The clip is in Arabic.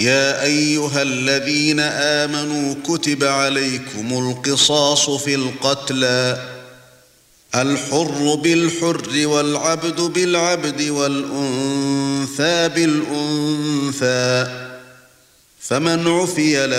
يا ايها الذين امنوا كتب عليكم القصاص في القتلى الحر بالحر والعبد بالعبد والأنثى بالأنثى فمن عفي له